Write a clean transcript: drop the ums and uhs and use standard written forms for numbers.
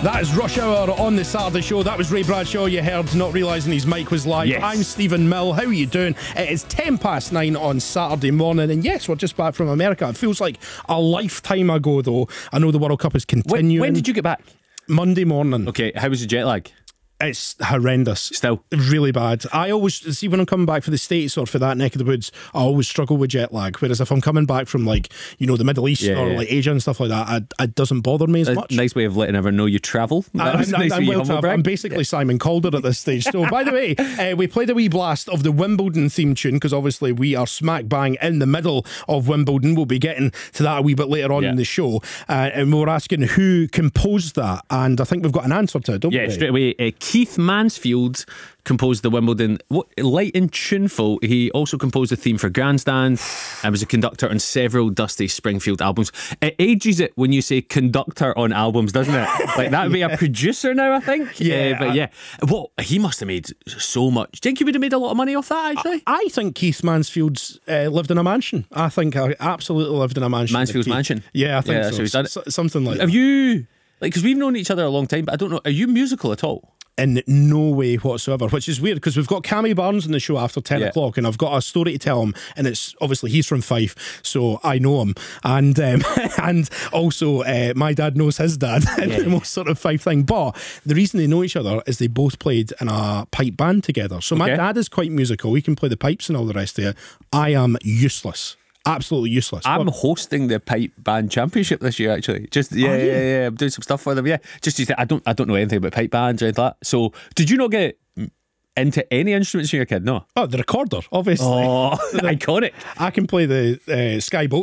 That is Rush Hour on the Saturday show. That was Ray Bradshaw you heard, not realising his mic was live. Yes. I'm Stephen Mill. How are you doing? It is 9:10 on Saturday morning, and yes, we're just back from America. It feels like a lifetime ago, though. I know the World Cup is continuing. When did you get back? Monday morning. Okay, how was the jet lag? It's horrendous. Still? Really bad. I always, see, when I'm coming back for the States or for that neck of the woods, I always struggle with jet lag. Whereas if I'm coming back from, like, you know, the Middle East or like Asia and stuff like that, it doesn't bother me as much. Nice way of letting everyone know you travel. I'm well traveled. I'm basically Simon Calder at this stage. So, by the way, we played a wee blast of the Wimbledon theme tune because obviously we are smack bang in the middle of Wimbledon. We'll be getting to that a wee bit later on in the show. And we were asking who composed that, and I think we've got an answer to it, don't we? Yeah, straight away. Keith Mansfield composed the Wimbledon. Light and tuneful. He also composed the theme for Grandstand and was a conductor on several Dusty Springfield albums. It ages it when you say conductor on albums, doesn't it? Like that would be a producer now, I think. He must have made so much. Do you think he would have made a lot of money off that, actually? I think Keith Mansfield's lived in a mansion. I think I absolutely lived in a mansion. Mansfield's mansion? Yeah, I think so. He's done it. Something like that. Have you, because we've known each other a long time, but I don't know, are you musical at all? In no way whatsoever, which is weird because we've got Cammy Barnes on the show after 10 o'clock, and I've got a story to tell him, and it's obviously he's from Fife, so I know him, and and also my dad knows his dad, and the most sort of Fife thing. But the reason they know each other is they both played in a pipe band together. So my dad is quite musical; he can play the pipes and all the rest of it. I am useless. Absolutely useless. I'm hosting the pipe band championship this year, actually. I'm doing some stuff for them. I don't know anything about pipe bands or anything like that. So, did you not get into any instruments when you were a kid? No. Oh, the recorder, obviously. Oh, iconic. I can play the Sky Boat